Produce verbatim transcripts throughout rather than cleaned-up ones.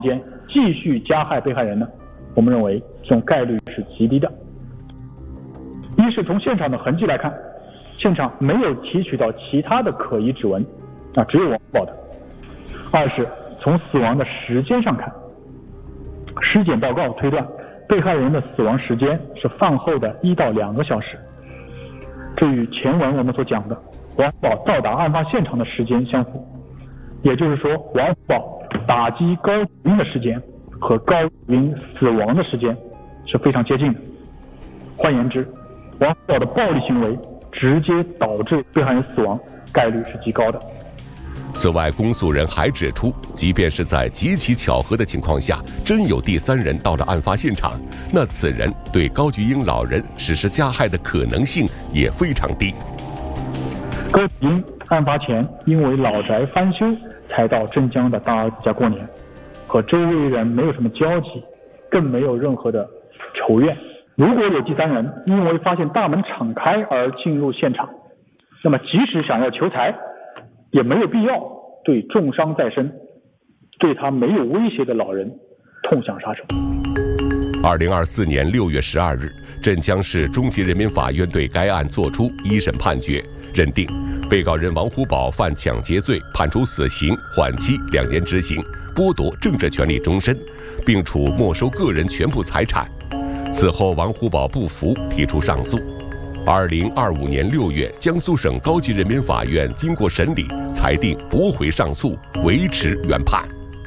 间继续加害被害人呢？我们认为这种概率是极低的。一是从现场的痕迹来看，现场没有提取到其他的可疑指纹，啊，只有王虎宝的。二是从死亡的时间上看，尸检报告推断被害人的死亡时间是饭后的一到两个小时，这与前文我们所讲的王虎宝到达案发现场的时间相符，也就是说，王虎宝打击高玉英的时间和高玉英死亡的时间是非常接近的。换言之，王虎宝的暴力行为直接导致被害人死亡，概率是极高的。 此外，公诉人还指出，即便是在极其巧合的情况下，真有第三人到了案发现场，那此人对高菊英老人实施加害的可能性也非常低。高菊英案发前因为老宅翻修才到镇江的大儿子家过年，和周围人没有什么交集，更没有任何的仇怨。如果有第三人因为发现大门敞开而进入现场，那么即使想要求财，也没有必要对重伤在身、对他没有威胁的老人痛下杀手。二零二四年六月十二日，镇江市中级人民法院对该案作出一审判决，认定被告人王虎宝犯抢劫罪，判处死刑，缓期两年执行，剥夺政治权利终身，并处没收个人全部财产。此后，王虎宝不服，提出上诉。二零二五年六月，江苏省高级人民法院经过审理，裁定驳回上诉，维持原判。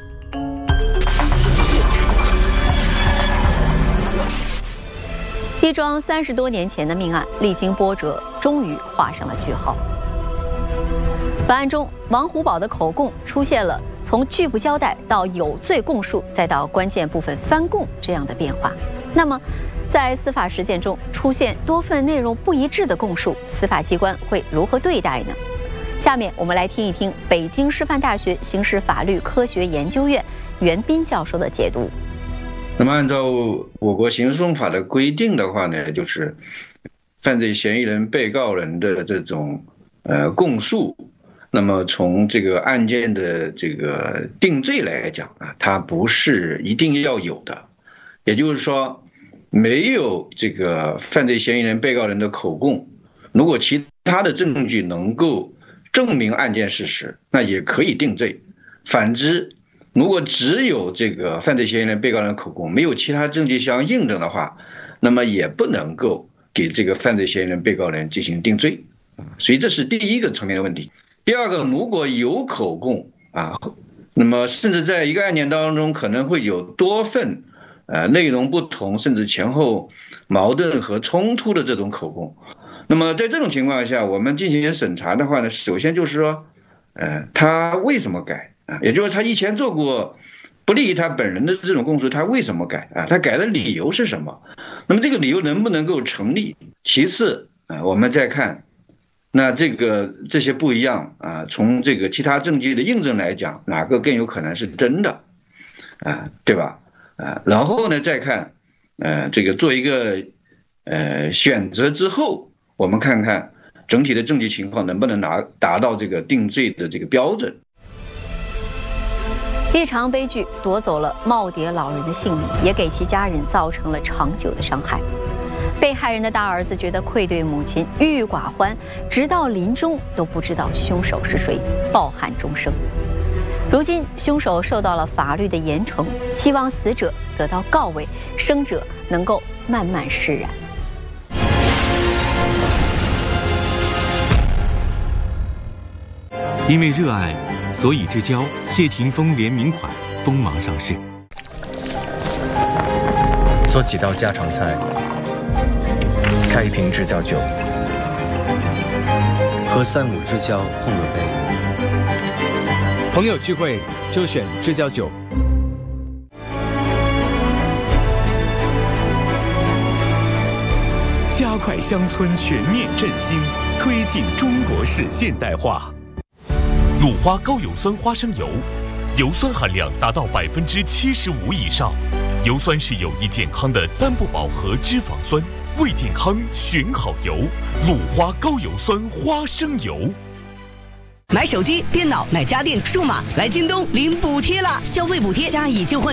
一桩三十多年前的命案，历经波折，终于画上了句号。本案中，王虎宝的口供出现了从拒不交代到有罪供述，再到关键部分翻供这样的变化。那么，在司法实践中出现多份内容不一致的供述，司法机关会如何对待呢？下面我们来听一听北京师范大学刑事法律科学研究院袁斌教授的解读。 那么，按照我国刑事诉讼法的规定的话呢，就是犯罪嫌疑人、被告人的这种呃供述，那么从这个案件的这个定罪来讲啊，它不是一定要有的，也就是说，没有这个犯罪嫌疑人、被告人的口供，如果其他的证据能够证明案件事实，那也可以定罪。反之，如果只有这个犯罪嫌疑人、被告人的口供，没有其他证据相印证的话，那么也不能够给这个犯罪嫌疑人、被告人进行定罪。所以这是第一个层面的问题。第二个，如果有口供啊，那么甚至在一个案件当中可能会有多份呃，内容不同，甚至前后矛盾和冲突的这种口供，那么在这种情况下，我们进行审查的话呢，首先就是说，呃，他为什么改啊？也就是他以前做过不利于他本人的这种供述，他为什么改啊？他改的理由是什么？那么这个理由能不能够成立？其次啊，我们再看，那这个这些不一样啊，从这个其他证据的印证来讲，哪个更有可能是真的啊？对吧？啊，然后呢，再看，呃，这个做一个呃选择之后，我们看看整体的证据情况能不能拿达到这个定罪的这个标准。 一场悲剧夺走了耄耋老人的性命，也给其家人造成了长久的伤害。被害人的大儿子觉得愧对母亲，郁郁寡欢，直到临终都不知道凶手是谁，抱憾终生。如今，凶手受到了法律的严惩，希望死者得到告慰，生者能够慢慢释然。 因为热爱，所以之交谢霆锋联名款锋芒上市。 做几道家常菜，开一瓶知交酒，和三五知交碰了杯。 朋友聚会就选知交酒。 加快乡村全面振兴，推进中国式现代化。鲁花高油酸花生油，油酸含量达到百分之七十五以上，油酸是有益健康的单不饱和脂肪酸，为健康选好油。鲁花高油酸花生油。 买手机、电脑、买家电、数码，来京东领补贴啦！消费补贴加以旧换。